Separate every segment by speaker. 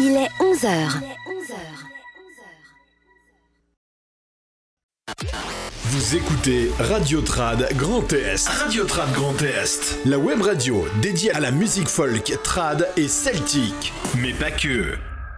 Speaker 1: Il est 11h.
Speaker 2: Vous écoutez Radio Trad Grand Est. Radio Trad Grand Est. La web radio dédiée à la musique folk, trad et celtique. Mais pas que.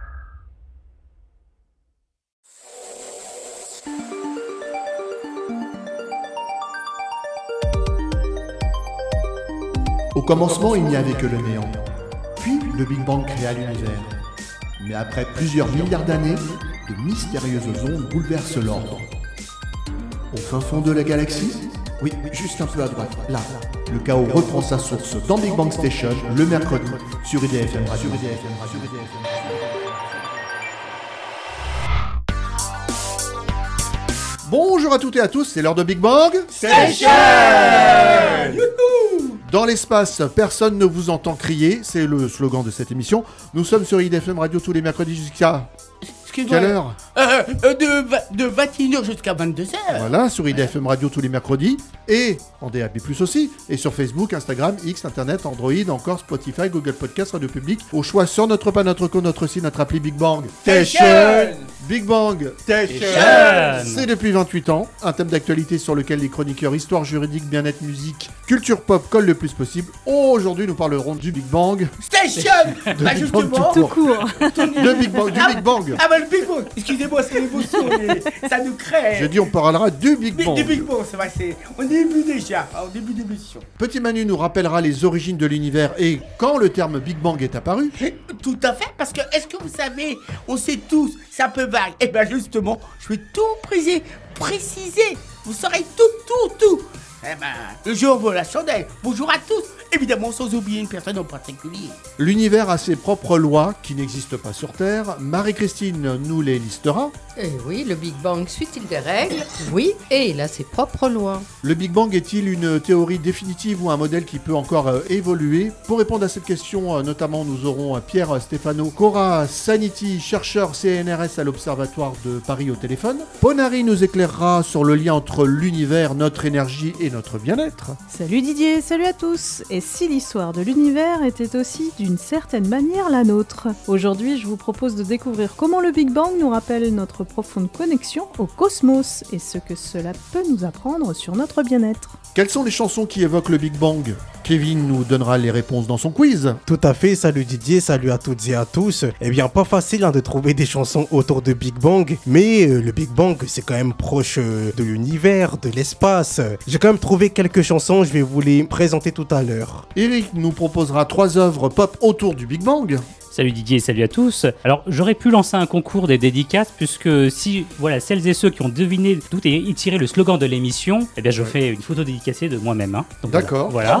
Speaker 3: Au commencement, il n'y avait que le néant. Puis, le Big Bang créa l'univers. Mais après plusieurs milliards d'années, de mystérieuses ondes bouleversent l'ordre. Au fin fond de la galaxie, oui, juste un peu à droite, là, le chaos reprend sa source dans Big Bang Station, le mercredi, sur IDFM Radio. Bonjour à toutes et à tous, c'est l'heure de Big Bang Station. Dans l'espace, personne ne vous entend crier, c'est le slogan de cette émission. Nous sommes sur IDFM Radio tous les mercredis jusqu'à... Quelle heure
Speaker 4: de 21h jusqu'à 22h.
Speaker 3: Voilà, sur IDFM Radio tous les mercredis. Et en DAB+, aussi. Et sur Facebook, Instagram, X, Internet, Android, encore Spotify, Google Podcast, Radio Public. Au choix sur notre pas, notre co, notre site, notre appli Big Bang Station. Big Bang Station. C'est depuis 28 ans. Un thème d'actualité sur lequel les chroniqueurs histoire juridique, bien-être, musique, culture pop collent le plus possible. Aujourd'hui, nous parlerons du Big Bang
Speaker 4: Station. Justement.
Speaker 3: Tout court. De Big Bang, du Big Bang.
Speaker 4: Ah bah le Big Bang. Excusez-moi, c'est l'émotion, mais ça nous crée.
Speaker 3: J'ai dit on parlera du Big Bang.
Speaker 4: Du Big Bang, c'est vrai, c'est au début déjà, au début d'émission.
Speaker 3: Petit Manu nous rappellera les origines de l'univers et quand le terme Big Bang est apparu.
Speaker 4: Tout à fait, parce que est-ce que vous savez, on sait tous, c'est un peu vague. Et bien justement, je vais tout préciser. Vous saurez tout. Eh ben, le jour vaut la chandelle. Bonjour à tous. Évidemment, sans oublier une personne en particulier.
Speaker 3: L'univers a ses propres lois qui n'existent pas sur Terre. Marie-Christine nous les listera.
Speaker 5: Oui, le Big Bang suit-il des règles ? Oui, et il a ses propres lois.
Speaker 3: Le Big Bang est-il une théorie définitive ou un modèle qui peut encore évoluer ? Pour répondre à cette question, notamment, nous aurons Pierre Stéphano, Cora Saniti, chercheur CNRS à l'Observatoire de Paris au téléphone. Ponari nous éclairera sur le lien entre l'univers, notre énergie et notre bien-être.
Speaker 6: Salut Didier, salut à tous. Et si l'histoire de l'univers était aussi d'une certaine manière la nôtre ? Aujourd'hui, je vous propose de découvrir comment le Big Bang nous rappelle notre profonde connexion au cosmos et ce que cela peut nous apprendre sur notre bien-être.
Speaker 3: Quelles sont les chansons qui évoquent le Big Bang ? Kevin nous donnera les réponses dans son quiz.
Speaker 7: Tout à fait, salut Didier, salut à toutes et à tous. Eh bien, pas facile de trouver des chansons autour de Big Bang, mais le Big Bang, c'est quand même proche de l'univers, de l'espace. J'ai quand même trouvé quelques chansons, je vais vous les présenter tout à l'heure.
Speaker 3: Eric nous proposera 3 œuvres pop autour du Big Bang.
Speaker 8: Salut Didier, salut à tous. Alors j'aurais pu lancer un concours des dédicaces puisque si celles et ceux qui ont deviné d'où est tiré le slogan de l'émission, eh bien je fais une photo dédicacée de moi-même. Hein. Donc,
Speaker 3: d'accord.
Speaker 8: Voilà.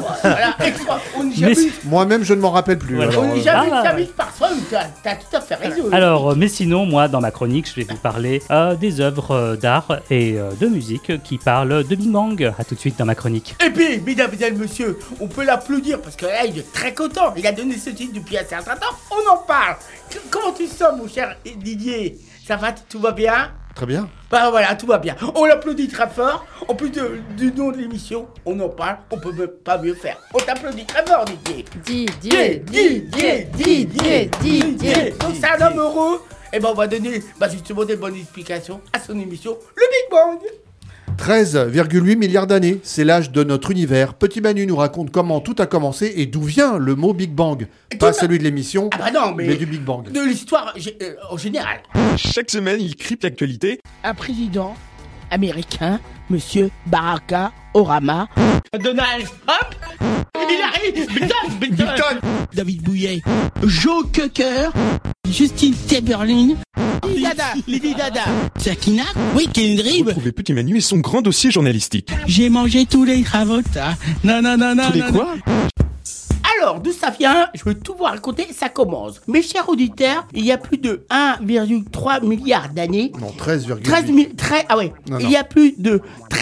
Speaker 3: Moi-même je ne m'en rappelle plus.
Speaker 8: Voilà.
Speaker 3: Alors,
Speaker 4: on n'est jamais par soi, t'as tout à fait raison.
Speaker 8: Alors mais sinon moi dans ma chronique je vais vous parler des œuvres d'art et de musique qui parlent de Big Bang. À tout de suite dans ma chronique.
Speaker 4: Et puis mesdames et monsieur, on peut l'applaudir parce que là il est très content. Il a donné ce titre depuis un certain temps. On en parle. Comment tu sens mon cher Didier ? Ça va, tout va bien ?
Speaker 3: Très bien.
Speaker 4: Bah voilà, tout va bien. On l'applaudit très fort. En plus du nom de l'émission, on en parle. On peut pas mieux faire. On t'applaudit très fort, Didier. Didier. Donc c'est un homme heureux. Et ben on va donner justement des bonnes explications à son émission, le Big Bang.
Speaker 3: 13,8 milliards d'années, c'est l'âge de notre univers. Petit Manu nous raconte comment tout a commencé et d'où vient le mot Big Bang. Pas celui de l'émission, mais du Big Bang.
Speaker 4: De l'histoire en général.
Speaker 2: Chaque semaine, il crypte l'actualité.
Speaker 4: Un président américain, Monsieur Barack Obama. Donald Trump. Hillary Clinton. David Bouillet. Joe Cocker. Justine Timberlake. Lady Dada. Sakina. Oui, Kendrick.
Speaker 2: Retrouvez Petit Manu et son grand dossier journalistique.
Speaker 4: J'ai mangé tous les Travolta. Non.
Speaker 2: Tous les quoi ?
Speaker 4: Alors, d'où ça vient ? Je veux tout vous raconter, ça commence. Mes chers auditeurs, il y a plus de 1,3 milliard d'années...
Speaker 3: Non, 13,8.
Speaker 4: Il y a plus de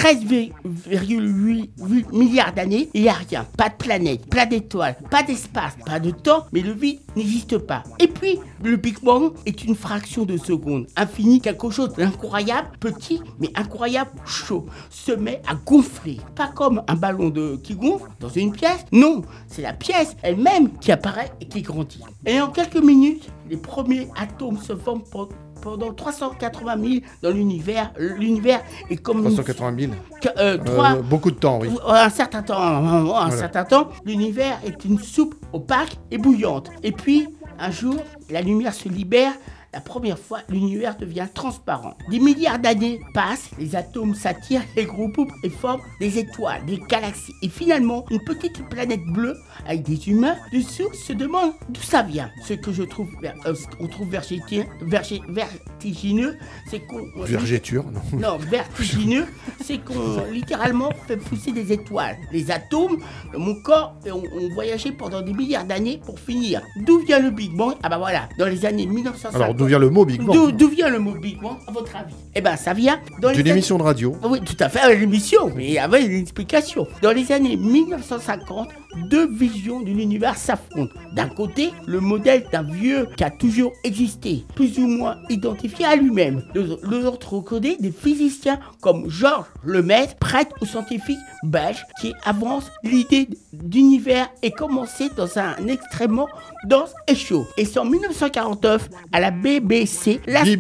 Speaker 4: 13,8 milliards d'années, il n'y a rien. Pas de planète, pas d'étoiles, pas d'espace, pas de temps, mais le vide n'existe pas. Et puis, le Big Bang est une fraction de seconde. Infini, quelque chose d'incroyable, petit, mais incroyable, chaud, se met à gonfler. Pas comme un ballon qui gonfle dans une pièce. Non, c'est la pièce vitesse elle-même qui apparaît et qui grandit. Et en quelques minutes, les premiers atomes se forment pendant 380 000 dans l'univers. L'univers est comme
Speaker 3: 380 000 beaucoup de temps, oui.
Speaker 4: Un certain temps, l'univers est une soupe opaque et bouillante. Et puis, un jour, la lumière se libère. La première fois, l'univers devient transparent. Des milliards d'années passent, les atomes s'attirent et regroupent et forment des étoiles, des galaxies. Et finalement, une petite planète bleue avec des humains dessous se demande d'où ça vient. Ce que je trouve, on trouve vertigineux, c'est qu'on...
Speaker 3: Vergéture, non.
Speaker 4: Non, vertigineux, c'est qu'on littéralement fait pousser des étoiles. Les atomes de mon corps ont voyagé pendant des milliards d'années pour finir. D'où vient le Big Bang? Ah bah voilà, dans les années 1950.
Speaker 3: Alors d'où vient le mot Big Bang?
Speaker 4: D'où vient le mot Big Bang, à votre avis? Eh ben ça vient
Speaker 3: d'une émission de radio.
Speaker 4: Oui, tout à fait, l'émission, mais avec une explication. Dans les années 1950, deux visions de l'univers s'affrontent. D'un côté, le modèle d'un vieux qui a toujours existé, plus ou moins identifié à lui-même. De l'autre côté, des physiciens comme Georges Lemaître, prêtre ou scientifique belge, qui avance l'idée d'univers et commencé dans un extrêmement dense et chaud. Et c'est en 1949, à la BBC,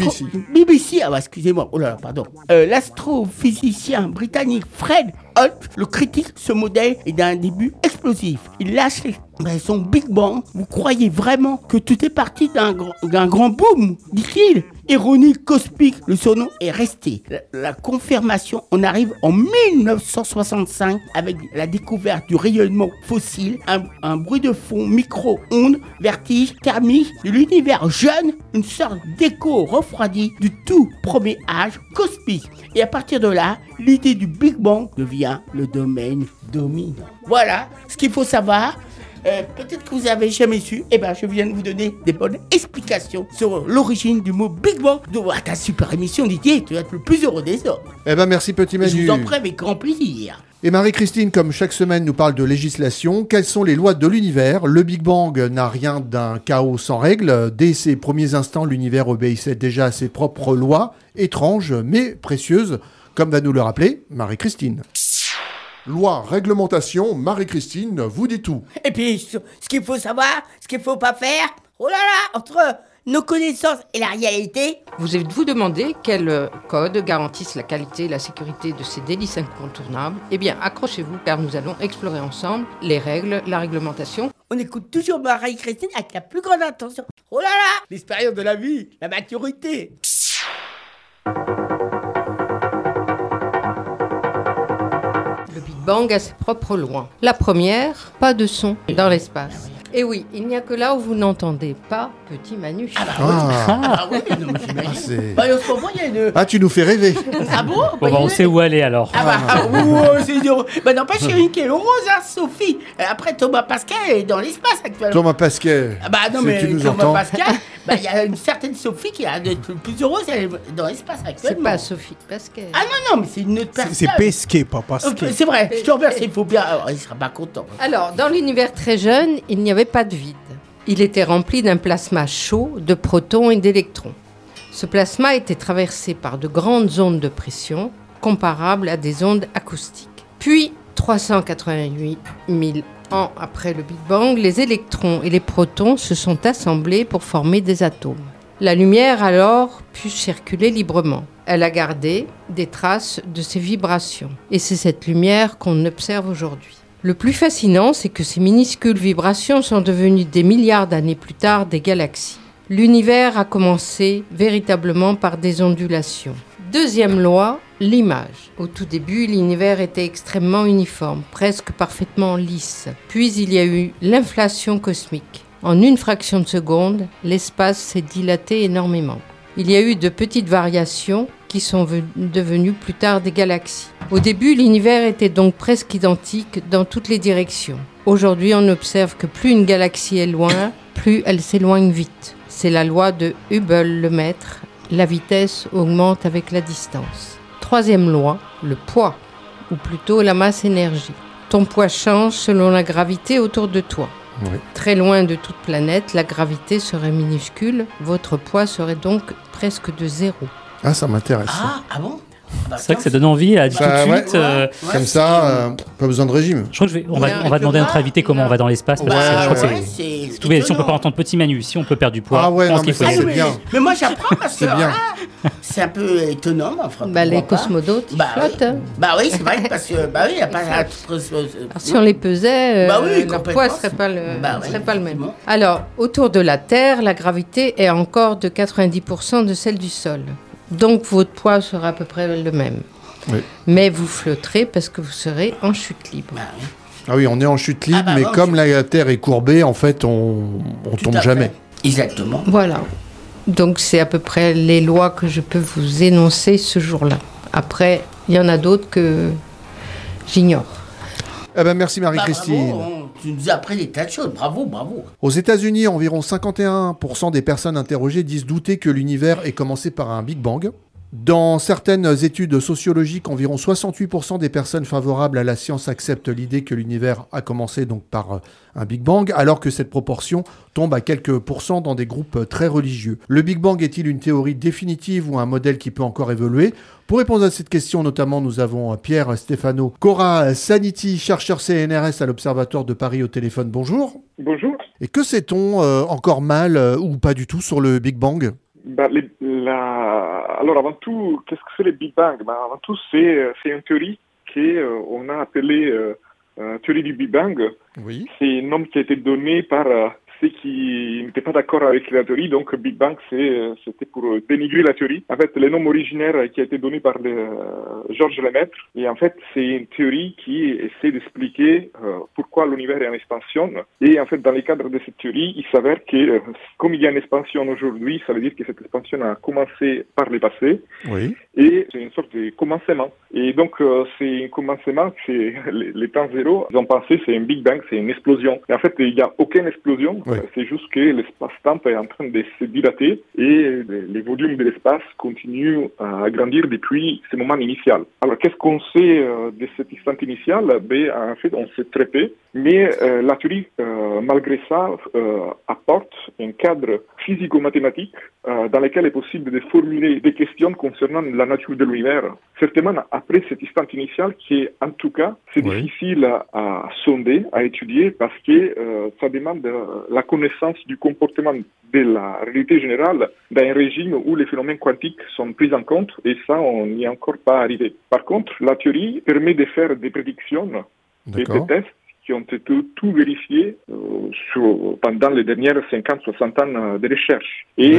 Speaker 4: l'astrophysicien britannique Fred Holt le critique ce modèle est d'un début explosif. Il lâche son Big Bang. Vous croyez vraiment que tout est parti d'un grand boom, dit-il? Ironie cosmique, le surnom est resté. La confirmation, on arrive en 1965 avec la découverte du rayonnement fossile, un bruit de fond, micro-ondes, vertige thermique de l'univers jeune, une sorte d'écho refroidi du tout premier âge cosmique. Et à partir de là, l'idée du Big Bang devient le domaine dominant. Voilà ce qu'il faut savoir. Peut-être que vous n'avez jamais su, je viens de vous donner des bonnes explications sur l'origine du mot Big Bang. Ta super émission, Didier, tu vas être le plus heureux des hommes.
Speaker 3: Merci petit Manu.
Speaker 4: Je vous en prie avec grand plaisir.
Speaker 3: Et Marie-Christine, comme chaque semaine, nous parle de législation. Quelles sont les lois de l'univers? Le Big Bang n'a rien d'un chaos sans règles. Dès ses premiers instants, l'univers obéissait déjà à ses propres lois, étranges mais précieuses, comme va nous le rappeler Marie-Christine.
Speaker 1: Loi, réglementation, Marie-Christine vous dit tout.
Speaker 4: Et puis, ce qu'il faut savoir, ce qu'il ne faut pas faire, oh là là, entre nos connaissances et la réalité.
Speaker 5: Vous êtes-vous demandé quels codes garantissent la qualité et la sécurité de ces délices incontournables? Eh bien, accrochez-vous car nous allons explorer ensemble les règles, la réglementation.
Speaker 4: On écoute toujours Marie-Christine avec la plus grande attention. Oh là là, l'expérience de la vie, la maturité.
Speaker 5: Le Big Bang a ses propres lois. La première, pas de son dans l'espace. Et oui, il n'y a que là où vous n'entendez pas petit Manu.
Speaker 4: Oui, non, mais j'imagine. En ce moment, il y a une...
Speaker 3: Ah, tu nous fais rêver.
Speaker 4: Ah bon?
Speaker 8: On sait où aller alors.
Speaker 4: C'est dur. N'empêche, il y a une qui est heureuse, Sophie. Après, Thomas Pascal est dans l'espace actuellement.
Speaker 3: Thomas Pascal.
Speaker 4: Non, mais Thomas Pascal, il y a une certaine Sophie qui a d'être plus heureuse, elle est dans l'espace actuellement.
Speaker 5: C'est pas Sophie Pascal.
Speaker 4: Ah non, mais c'est une autre personne.
Speaker 7: C'est Pesquet, pas Pascal.
Speaker 4: C'est vrai, je te remercie, il faut bien... Alors, il sera pas content.
Speaker 5: Alors, dans l'univers très jeune, il n'y avait pas de vide. Il était rempli d'un plasma chaud, de protons et d'électrons. Ce plasma était traversé par de grandes ondes de pression, comparables à des ondes acoustiques. Puis, 388 000 ans après le Big Bang, les électrons et les protons se sont assemblés pour former des atomes. La lumière a alors pu circuler librement. Elle a gardé des traces de ces vibrations. Et c'est cette lumière qu'on observe aujourd'hui. Le plus fascinant, c'est que ces minuscules vibrations sont devenues des milliards d'années plus tard des galaxies. L'univers a commencé véritablement par des ondulations. Deuxième loi, l'image. Au tout début, l'univers était extrêmement uniforme, presque parfaitement lisse. Puis il y a eu l'inflation cosmique. En une fraction de seconde, l'espace s'est dilaté énormément. Il y a eu de petites variations qui sont devenues plus tard des galaxies. Au début, l'univers était donc presque identique dans toutes les directions. Aujourd'hui, on observe que plus une galaxie est loin, plus elle s'éloigne vite. C'est la loi de Hubble-Lemaître. La vitesse augmente avec la distance. Troisième loi, le poids, ou plutôt la masse-énergie. Ton poids change selon la gravité autour de toi.
Speaker 3: Oui.
Speaker 5: Très loin de toute planète, la gravité serait minuscule. Votre poids serait donc presque de zéro.
Speaker 3: Ah, ça m'intéresse.
Speaker 4: Ah bon?
Speaker 8: C'est vrai que ça donne envie à tout
Speaker 3: Bah,
Speaker 8: de
Speaker 3: ouais.
Speaker 8: suite.
Speaker 3: Comme ça, pas besoin de régime.
Speaker 8: Je crois que on va demander à notre invité comment on va dans l'espace. Parce que je crois que c'est tout bête. Si on peut pas entendre petit Manu, si on peut perdre du poids,
Speaker 3: Ah ouais,
Speaker 8: je pense
Speaker 3: non,
Speaker 8: qu'il
Speaker 3: mais
Speaker 8: faut
Speaker 3: c'est
Speaker 8: y aller.
Speaker 3: bien.
Speaker 4: Mais moi j'apprends parce que
Speaker 3: C'est bien.
Speaker 4: c'est un peu étonnant, mais enfin.
Speaker 5: Bah, les
Speaker 4: pourquoi pas.
Speaker 5: cosmonautes, ils
Speaker 4: Bah
Speaker 5: flottent.
Speaker 4: oui.
Speaker 5: Hein.
Speaker 4: Bah oui, c'est vrai, parce que il n'y a pas
Speaker 5: Alors, si on les pesait,
Speaker 4: Bah oui,
Speaker 5: leur
Speaker 4: complètement.
Speaker 5: poids serait pas le,
Speaker 4: Bah oui,
Speaker 5: serait pas le même.
Speaker 4: effectivement.
Speaker 5: Alors, autour de la Terre, la gravité est encore de 90% de celle du sol. Donc, votre poids sera à peu près le même.
Speaker 3: Oui.
Speaker 5: Mais vous flotterez parce que vous serez en chute libre.
Speaker 4: Bah oui.
Speaker 3: Ah oui, on est en chute libre,
Speaker 4: Ah bah
Speaker 3: mais
Speaker 4: non,
Speaker 3: comme la Terre est courbée, en fait, on
Speaker 4: Tout
Speaker 3: tombe
Speaker 4: à
Speaker 3: jamais.
Speaker 4: fait. Exactement.
Speaker 5: Voilà. Donc, c'est à peu près les lois que je peux vous énoncer ce jour-là. Après, il y en a d'autres que j'ignore.
Speaker 3: Eh ben, merci
Speaker 4: Bah,
Speaker 3: Marie-Christine.
Speaker 4: bravo, tu nous as appris des tas de choses. Bravo, bravo.
Speaker 3: Aux États-Unis, environ 51% des personnes interrogées disent douter que l'univers ait commencé par un Big Bang. Dans certaines études sociologiques, environ 68% des personnes favorables à la science acceptent l'idée que l'univers a commencé donc par un Big Bang, alors que cette proportion tombe à quelques pourcents dans des groupes très religieux. Le Big Bang est-il une théorie définitive ou un modèle qui peut encore évoluer ? Pour répondre à cette question, notamment, nous avons Pierre Stéphano, Cora Saniti, chercheur CNRS à l'Observatoire de Paris au téléphone. Bonjour.
Speaker 9: Bonjour.
Speaker 3: Et que sait-on encore mal ou pas du tout sur le Big Bang ?
Speaker 9: Alors avant tout, qu'est-ce que c'est le Big Bang? Avant tout, c'est une théorie qu'on a appelée théorie du Big Bang.
Speaker 3: Oui.
Speaker 9: C'est un nom qui a été donné par ceux qui n'étaient pas d'accord avec la théorie. Donc Big Bang, c'était pour dénigrer la théorie. En fait, le nom originaire qui a été donné par Georges Lemaître. Et en fait, c'est une théorie qui essaie d'expliquer pourquoi l'univers est en expansion. Et en fait, dans le cadre de cette théorie, il s'avère que comme il y a une expansion aujourd'hui, ça veut dire que cette expansion a commencé par le passé.
Speaker 3: Oui.
Speaker 9: Et c'est une sorte de commencement. Et donc, c'est un commencement, c'est les temps zéro. Ils ont pensé c'est un Big Bang, c'est une explosion. Et en fait, il n'y a aucune explosion.
Speaker 3: Oui.
Speaker 9: C'est juste que l'espace-temps est en train de se dilater et les volumes de l'espace continuent à grandir depuis ce moment initial. Alors, qu'est-ce qu'on sait de cet instant initial? En fait, on sait très peu. Mais la théorie, malgré ça, apporte un cadre physico-mathématique dans lequel il est possible de formuler des questions concernant la nature de l'univers. Certainement, après cet instant initial, qui en tout cas, c'est difficile à sonder, à étudier, parce que ça demande la connaissance du comportement de la réalité générale dans un régime où les phénomènes quantiques sont pris en compte, et ça, on n'y est encore pas arrivé. Par contre, la théorie permet de faire des prédictions et des tests qui ont été tout vérifiés pendant les dernières 50-60 ans de recherche. Et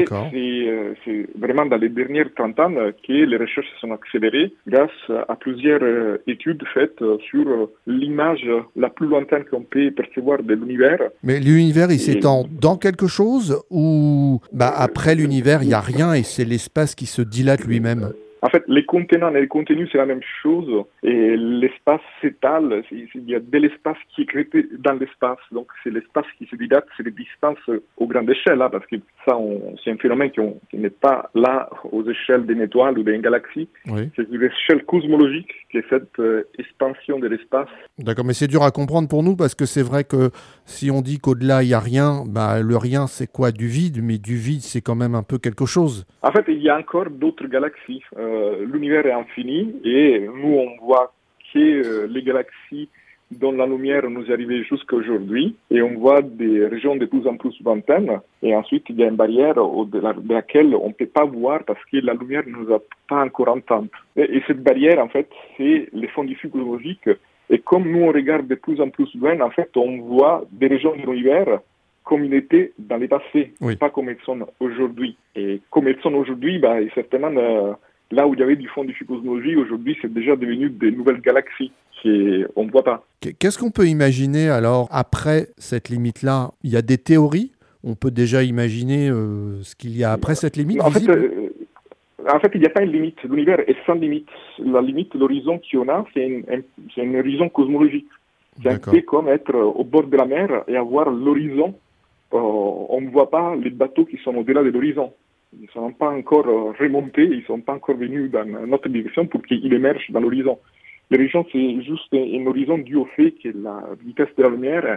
Speaker 9: c'est vraiment dans les dernières 30 ans que les recherches se sont accélérées grâce à plusieurs études faites sur l'image la plus lointaine qu'on peut percevoir de l'univers.
Speaker 3: Mais l'univers, il s'étend dans quelque chose ou après l'univers, il n'y a rien et c'est l'espace qui se dilate lui-même?
Speaker 9: En fait, les contenants et les contenus, c'est la même chose. Et l'espace s'étale. Il y a de l'espace qui est créé dans l'espace. Donc, c'est l'espace qui se dilate, c'est les distances aux grandes échelles, là, parce que ça, c'est un phénomène qui n'est pas là aux échelles d'une étoile ou d'une galaxie.
Speaker 3: Oui.
Speaker 9: C'est une échelle cosmologique qui est cette expansion de l'espace.
Speaker 3: D'accord, mais c'est dur à comprendre pour nous parce que c'est vrai que si on dit qu'au-delà, il n'y a rien, le rien, c'est quoi? Du vide, mais du vide, c'est quand même un peu quelque chose.
Speaker 9: En fait, il y a encore d'autres galaxies. L'univers est infini et nous, on voit que les galaxies dont la lumière nous est arrivée jusqu'à aujourd'hui et on voit des régions de plus en plus lointaines et ensuite il y a une barrière au-delà de laquelle on ne peut pas voir parce que la lumière ne nous a pas encore entendus. Et cette barrière, en fait, c'est les fonds diffus cosmologiques et comme nous, on regarde de plus en plus loin, en fait, on voit des régions de l'univers comme ils étaient dans le passé, pas comme elles sont aujourd'hui. Et comme elles sont aujourd'hui, certainement, là où il y avait du fond diffus cosmologie, aujourd'hui, c'est déjà devenu des nouvelles galaxies qu'on ne voit pas.
Speaker 3: Qu'est-ce qu'on peut imaginer alors après cette limite-là? Il y a des théories? On peut déjà imaginer ce qu'il y a après cette limite
Speaker 9: en fait, il n'y a pas une limite. L'univers est sans limite. La limite, l'horizon qu'on a, c'est un horizon cosmologique. C'est un peu comme être au bord de la mer et avoir l'horizon. On ne voit pas les bateaux qui sont au-delà de l'horizon. Ils ne sont pas encore remontés, ils ne sont pas encore venus dans notre direction pour qu'ils émergent dans l'horizon. L'horizon, c'est juste un horizon dû au fait que la vitesse de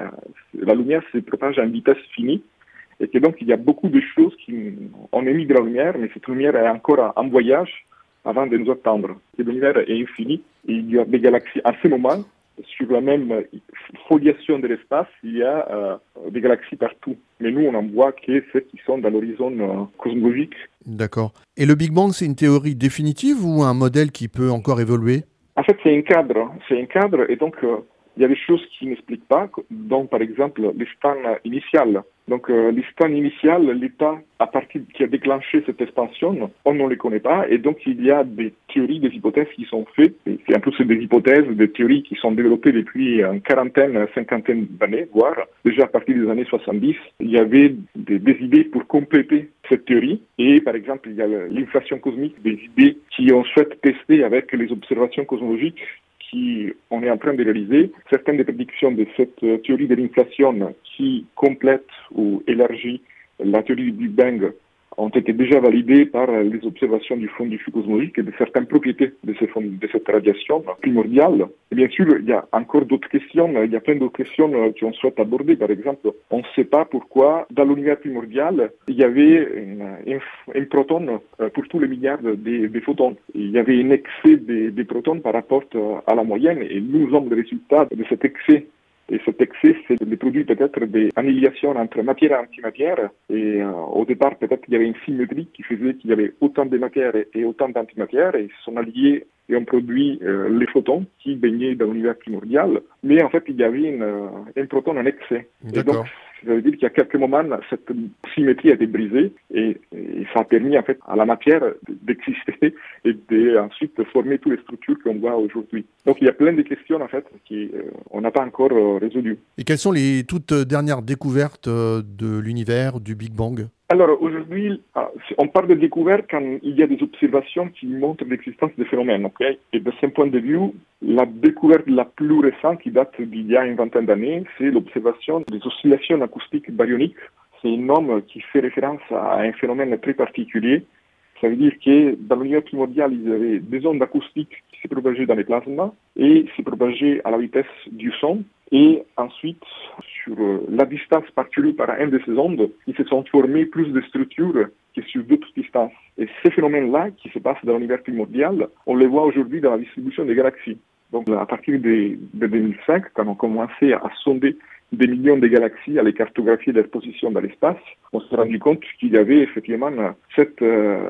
Speaker 9: la lumière se propage à une vitesse finie et que donc il y a beaucoup de choses qui ont émis de la lumière, mais cette lumière est encore en voyage avant de nous attendre. Et l'univers est infini. Et il y a des galaxies à ce moment. Sur la même foliation de l'espace, il y a des galaxies partout. Mais nous, on en voit que celles qui sont dans l'horizon cosmologique.
Speaker 3: D'accord. Et le Big Bang, c'est une théorie définitive ou un modèle qui peut encore évoluer?
Speaker 9: En fait, c'est un cadre. C'est un cadre et donc il y a des choses qui n'expliquent pas, donc par exemple l'instant initial. Donc l'instant initial, l'état à partir qui a déclenché cette expansion, on ne les connaît pas et donc il y a des théories, des hypothèses qui sont faites. Et c'est en plus des hypothèses, des théories qui sont développées depuis une quarantaine, cinquantaine d'années, voire déjà à partir des années 70. Il y avait des idées pour compléter cette théorie et par exemple il y a l'inflation cosmique, des idées qui ont souhaité tester avec les observations cosmologiques on est en train de réaliser. Certaines des prédictions de cette théorie de l'inflation qui complète ou élargit la théorie du Big Bang ont été déjà validées par les observations du fond diffus cosmologique et de certaines propriétés de cette radiation primordiale. Et bien sûr, il y a encore d'autres questions, il y a plein d'autres questions qu'on souhaite aborder. Par exemple, on ne sait pas pourquoi, dans l'univers primordial, il y avait un proton pour tous les milliards des photons. Il y avait un excès des protons par rapport à la moyenne et nous sommes le résultat de cet excès. Et cet excès, c'est le produit peut-être des annihilations entre matière et antimatière. Et au départ, peut-être qu'il y avait une symétrie qui faisait qu'il y avait autant de matière et autant d'antimatière. Et ils se sont alliés et ont produit les photons qui baignaient dans l'univers primordial. Mais en fait, il y avait un proton en excès. Et donc, ça veut dire qu'il y a quelques moments, cette symétrie a été brisée et ça a permis en fait à la matière d'exister et ensuite former toutes les structures qu'on voit aujourd'hui. Donc il y a plein de questions en fait qu'on n'a pas encore résolues.
Speaker 3: Et quelles sont les toutes dernières découvertes de l'univers, du Big Bang?
Speaker 9: Alors aujourd'hui, on parle de découverte quand il y a des observations qui montrent l'existence des phénomènes. Okay. Et de ce point de vue, la découverte la plus récente qui date d'il y a une vingtaine d'années, c'est l'observation des oscillations acoustiques baryoniques. C'est un nom qui fait référence à un phénomène très particulier. Ça veut dire que dans l'univers primordial, il y avait des ondes acoustiques qui se propageaient dans les plasmas et se propageaient à la vitesse du son. Et ensuite, sur la distance parcourue par un de ces ondes, il se sont formées plus de structures que sur d'autres distances. Et ces phénomènes-là, qui se passent dans l'univers primordial, on les voit aujourd'hui dans la distribution des galaxies. Donc à partir de 2005, quand on commençait à sonder des millions de galaxies, à les cartographier leur position dans l'espace, on s'est rendu compte qu'il y avait effectivement cette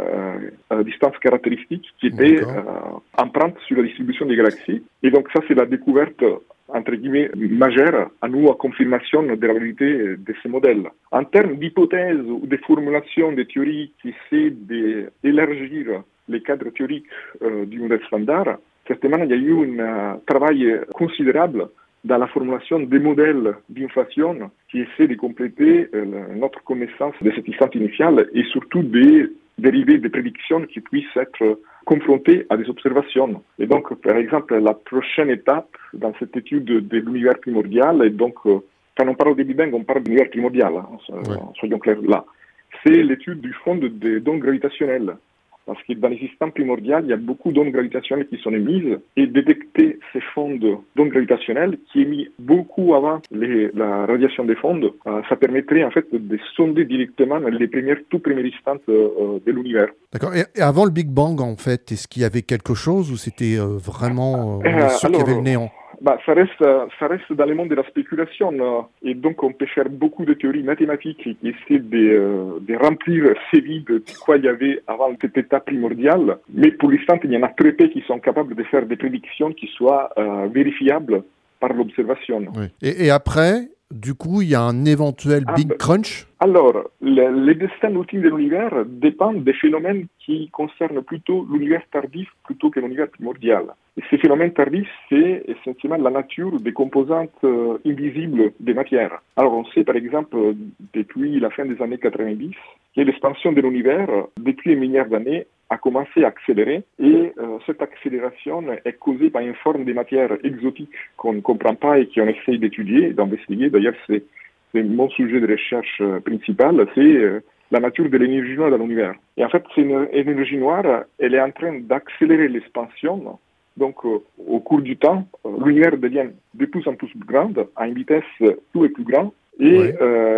Speaker 9: distance caractéristique qui était empreinte sur la distribution des galaxies. Et donc ça, c'est la découverte entre guillemets, majeure à nous, à confirmation de la validité de ces modèles. En termes d'hypothèses ou de formulations de théories qui essaient d'élargir les cadres théoriques du modèle standard, certainement, il y a eu un travail considérable dans la formulation des modèles d'inflation qui essaient de compléter notre connaissance de cette instance initiale et surtout des dérivés des prédictions qui puissent être confrontées à des observations. Et donc, par exemple, la prochaine étape dans cette étude de l'univers primordial, et donc, quand on parle de Big Bang, on parle de l'univers primordial, soyons clairs là, c'est l'étude du fond des ondes gravitationnelles. Parce que dans les systèmes primordiaux, il y a beaucoup d'ondes gravitationnelles qui sont émises et détecter ces fonds d'ondes gravitationnelles qui émettent beaucoup avant la radiation des fonds, ça permettrait en fait de sonder directement les tout premières instances de l'univers.
Speaker 3: D'accord. Et avant le Big Bang, en fait, est-ce qu'il y avait quelque chose ou c'était vraiment on est sûr qu'il y avait le néant?
Speaker 9: Ça reste dans le monde de la spéculation et donc on peut faire beaucoup de théories mathématiques qui essaient de remplir ces vides de quoi il y avait avant cet état primordial, mais pour l'instant il y en a très peu qui sont capables de faire des prédictions qui soient vérifiables par l'observation.
Speaker 3: Oui. Et après, du coup, il y a un éventuel Big Crunch?
Speaker 9: Alors, le destin ultime de l'univers dépend des phénomènes qui concernent plutôt l'univers tardif plutôt que l'univers primordial. Et ces phénomènes tardifs, c'est essentiellement la nature des composantes invisibles des matières. Alors, on sait par exemple, depuis la fin des années 90, que l'expansion de l'univers, depuis un milliard d'années, a commencé à accélérer et cette accélération est causée par une forme de matière exotique qu'on ne comprend pas et qu'on essaye d'étudier, d'investiguer. D'ailleurs, c'est mon sujet de recherche principal, c'est la nature de l'énergie noire dans l'univers. Et en fait, cette énergie noire, elle est en train d'accélérer l'expansion. Donc, au cours du temps, l'univers devient de plus en plus grande, à une vitesse tout et plus grande. Et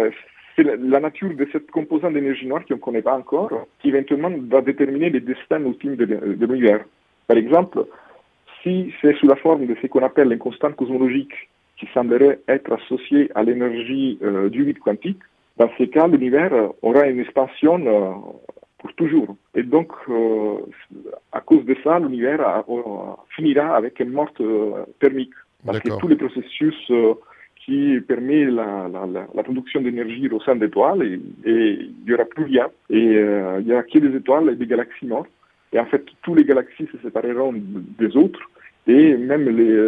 Speaker 9: c'est la nature de cette composante d'énergie noire qu'on ne connaît pas encore, qui éventuellement va déterminer les destins ultimes de l'univers. Par exemple, si c'est sous la forme de ce qu'on appelle une constante cosmologique qui semblerait être associée à l'énergie du vide quantique, dans ces cas, l'univers aura une expansion pour toujours. Et donc, à cause de ça, l'univers finira avec une mort thermique. Parce que tous les processus qui permettent la production d'énergie au sein d'étoiles, et il n'y aura plus rien. Et il n'y aura que des étoiles et des galaxies mortes. Et en fait, toutes les galaxies se sépareront des autres. Et même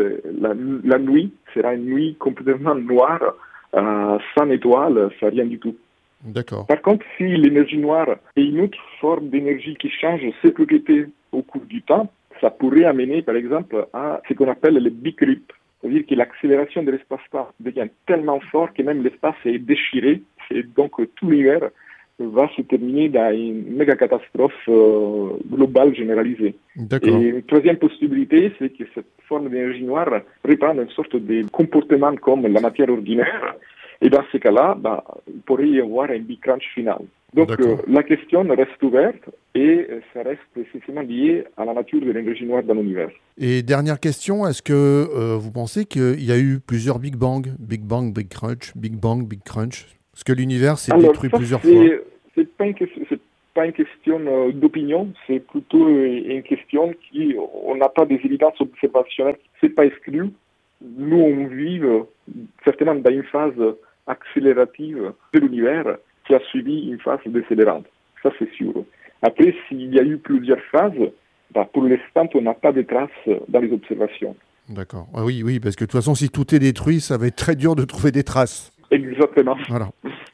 Speaker 9: la nuit sera une nuit complètement noire, sans étoiles, sans rien du tout.
Speaker 3: D'accord.
Speaker 9: Par contre, si l'énergie noire est une autre forme d'énergie qui change ses propriétés au cours du temps, ça pourrait amener, par exemple, à ce qu'on appelle le big rip. C'est-à-dire que l'accélération de l'espace-temps devient tellement forte que même l'espace est déchiré, et donc tout l'univers va se terminer dans une méga catastrophe globale généralisée.
Speaker 3: D'accord.
Speaker 9: Et une troisième possibilité, c'est que cette forme d'énergie noire reprenne une sorte de comportement comme la matière ordinaire. Et dans ce cas-là, il pourrait y avoir un Big Crunch final. Donc la question reste ouverte et ça reste essentiellement lié à la nature de l'énergie noire dans l'univers.
Speaker 3: Et dernière question, est-ce que vous pensez qu'il y a eu plusieurs Big Bang, Big Bang, Big Crunch, Big Bang, Big Crunch? Est-ce que l'univers s'est détruit plusieurs fois?
Speaker 9: C'est pas une question d'opinion, c'est plutôt une question qui, on n'a pas des évidences observationnelles, c'est pas exclu. Nous, on vit certainement dans une phase accélérative de l'univers qui a suivi une phase décélérante. Ça, c'est sûr. Après, s'il y a eu plusieurs phases, pour l'instant, on n'a pas de traces dans les observations.
Speaker 3: D'accord. Ah oui, parce que de toute façon, si tout est détruit, ça va être très dur de trouver des traces.
Speaker 9: Exactement.
Speaker 3: Voilà.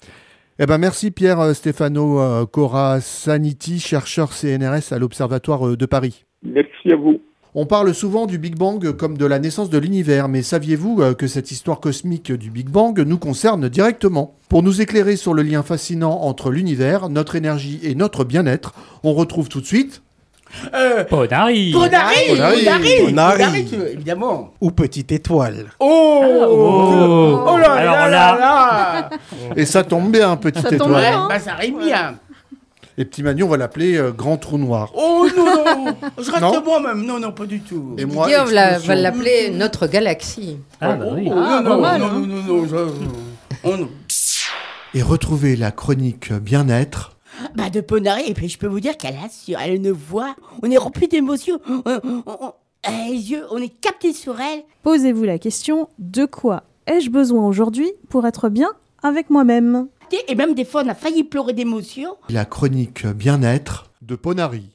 Speaker 3: Merci Pierre Stefano Corasaniti, chercheur CNRS à l'Observatoire de Paris.
Speaker 9: Merci à vous.
Speaker 3: On parle souvent du Big Bang comme de la naissance de l'univers, mais saviez-vous que cette histoire cosmique du Big Bang nous concerne directement? Pour nous éclairer sur le lien fascinant entre l'univers, notre énergie et notre bien-être, on retrouve tout de suite...
Speaker 4: Ponari, évidemment.
Speaker 7: Ou Petite Étoile.
Speaker 4: Oh là là.
Speaker 3: Et ça tombe bien, Petite Étoile.
Speaker 4: Ça rime bien.
Speaker 3: Et Petit Manu, on va l'appeler Grand Trou Noir.
Speaker 4: Oh non, je reste moi-même. Non, pas du tout.
Speaker 5: Et moi, on va l'appeler Notre Galaxie.
Speaker 8: Oui.
Speaker 4: Non.
Speaker 5: Et
Speaker 3: retrouver la chronique bien-être
Speaker 4: de Ponari, et puis je peux vous dire qu'elle assure, elle a une voix, on est rempli d'émotions, les yeux, on est capté sur elle.
Speaker 6: Posez-vous la question, de quoi ai-je besoin aujourd'hui pour être bien avec moi-même?
Speaker 4: Et même des fois, on a failli pleurer d'émotion.
Speaker 3: La chronique bien-être de Ponari.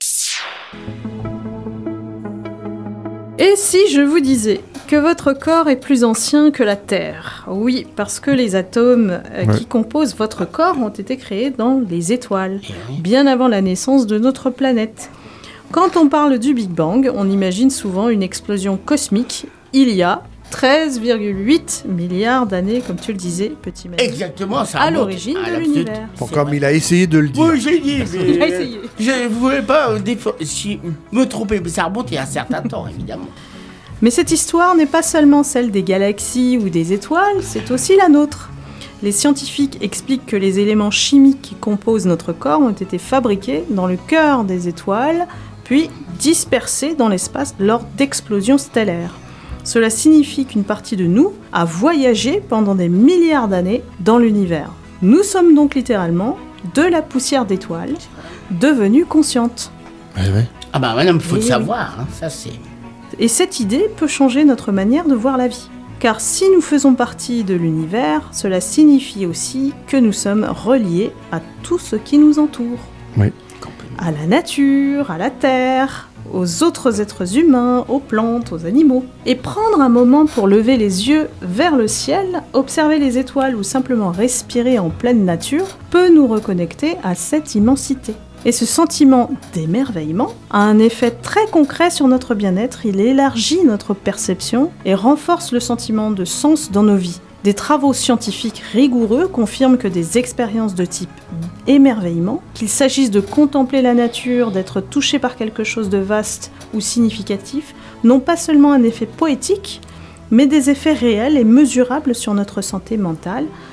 Speaker 6: Et si je vous disais que votre corps est plus ancien que la Terre? Oui, parce que les atomes qui composent votre corps ont été créés dans les étoiles, bien avant la naissance de notre planète. Quand on parle du Big Bang, on imagine souvent une explosion cosmique il y a 13,8 milliards d'années, comme tu le disais, petit Manu.
Speaker 4: Exactement, ça
Speaker 6: à l'origine de l'univers.
Speaker 3: Comme il a essayé de le dire.
Speaker 4: Oui, j'ai dit, mais
Speaker 6: il a essayé.
Speaker 4: Je ne voulais pas me tromper, mais ça remonte il y a un certain temps, évidemment.
Speaker 6: Mais cette histoire n'est pas seulement celle des galaxies ou des étoiles, c'est aussi la nôtre. Les scientifiques expliquent que les éléments chimiques qui composent notre corps ont été fabriqués dans le cœur des étoiles, puis dispersés dans l'espace lors d'explosions stellaires. Cela signifie qu'une partie de nous a voyagé pendant des milliards d'années dans l'univers. Nous sommes donc littéralement de la poussière d'étoiles, devenues conscientes.
Speaker 4: Ah maintenant, il faut le savoir, ça c'est...
Speaker 6: Et cette idée peut changer notre manière de voir la vie. Car si nous faisons partie de l'univers, cela signifie aussi que nous sommes reliés à tout ce qui nous entoure.
Speaker 3: Oui.
Speaker 6: À la nature, à la terre, aux autres êtres humains, aux plantes, aux animaux. Et prendre un moment pour lever les yeux vers le ciel, observer les étoiles ou simplement respirer en pleine nature peut nous reconnecter à cette immensité. Et ce sentiment d'émerveillement a un effet très concret sur notre bien-être, il élargit notre perception et renforce le sentiment de sens dans nos vies. Des travaux scientifiques rigoureux confirment que des expériences de type émerveillement, qu'il s'agisse de contempler la nature, d'être touché par quelque chose de vaste ou significatif, n'ont pas seulement un effet poétique, mais des effets réels et mesurables sur notre santé mentale,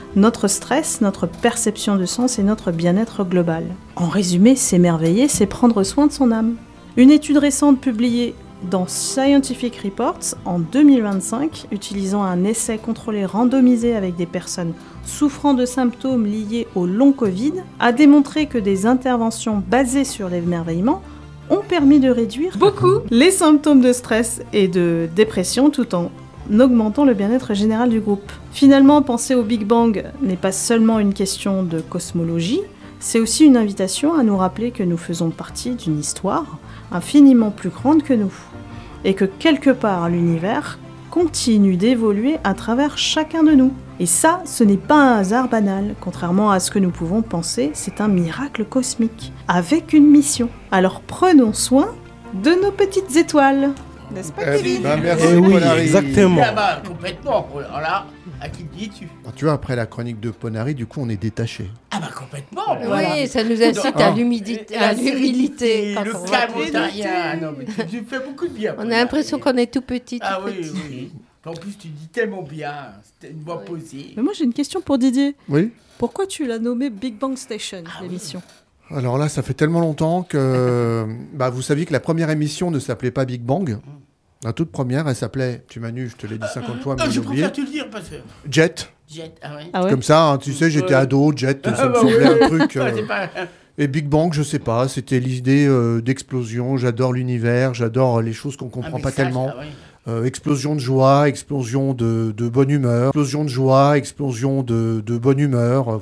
Speaker 6: notre stress, notre perception de sens et notre bien-être global. En résumé, s'émerveiller, c'est prendre soin de son âme. Une étude récente publiée dans Scientific Reports en 2025, utilisant un essai contrôlé randomisé avec des personnes souffrant de symptômes liés au long Covid, a démontré que des interventions basées sur l'émerveillement ont permis de réduire beaucoup les symptômes de stress et de dépression tout en augmentant le bien-être général du groupe. Finalement, penser au Big Bang n'est pas seulement une question de cosmologie, c'est aussi une invitation à nous rappeler que nous faisons partie d'une histoire infiniment plus grande que nous, et que quelque part l'univers continue d'évoluer à travers chacun de nous. Et ça, ce n'est pas un hasard banal, contrairement à ce que nous pouvons penser, c'est un miracle cosmique, avec une mission. Alors prenons soin de nos petites étoiles. N'est-ce pas, Kevin ?
Speaker 3: Merci,
Speaker 7: oui,
Speaker 3: Ponari.
Speaker 7: exactement.
Speaker 4: Ah bah, complètement. Alors là, à qui te dis-tu?
Speaker 3: Tu vois, après la chronique de Ponari, du coup, on est détaché.
Speaker 4: Ah bah, complètement.
Speaker 5: Oui, ça nous incite à l'humilité.
Speaker 4: La sérénité,
Speaker 5: quand
Speaker 4: le
Speaker 5: on
Speaker 4: calme
Speaker 5: va-
Speaker 4: ontarien. Non, mais tu fais beaucoup de bien.
Speaker 5: On a l'impression qu'on est tout petit.
Speaker 4: Ah
Speaker 5: tout
Speaker 4: oui,
Speaker 5: petit.
Speaker 4: oui. En plus, tu dis tellement bien. C'était une voix posée.
Speaker 6: Mais moi j'ai une question pour Didier.
Speaker 3: Oui.
Speaker 6: Pourquoi tu l'as nommé Big Bang Station, l'émission ?
Speaker 3: Alors là, ça fait tellement longtemps que... vous saviez que la première émission ne s'appelait pas Big Bang. La toute première, elle s'appelait, tu Manu, je te l'ai dit 50 fois, mais
Speaker 4: Je
Speaker 3: j'ai oublié,
Speaker 4: préfère te le dire parce que...
Speaker 3: Jet.
Speaker 4: Jet, ah ouais.
Speaker 6: Ah ouais ?
Speaker 3: Comme ça, hein, tu sais, j'étais ado, Jet, ça me
Speaker 4: bah
Speaker 3: semblait
Speaker 4: oui.
Speaker 3: un truc...
Speaker 4: Ouais, c'est pas...
Speaker 3: Et Big Bang, je sais pas, c'était l'idée d'explosion, j'adore l'univers, j'adore les choses qu'on comprend pas tellement.
Speaker 4: Ah ouais.
Speaker 3: Explosion de joie, explosion de bonne humeur, explosion de joie, explosion de bonne humeur.